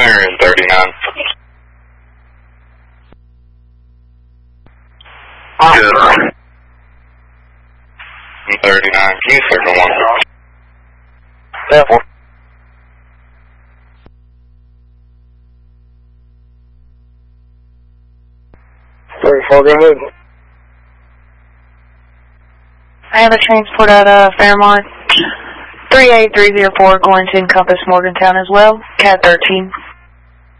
center in 39. Good. 39. Can you circle 1? Yeah, 4. 34, go ahead. I have a transport at Fairmont. 38304 going to encompass Morgantown as well. CAT 13.